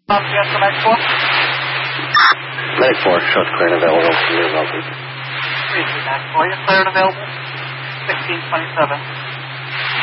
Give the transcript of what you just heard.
Yes, the next one. Medic 4, shows clear and available. Clear and available. 3 next for you. Clear and available. 1627.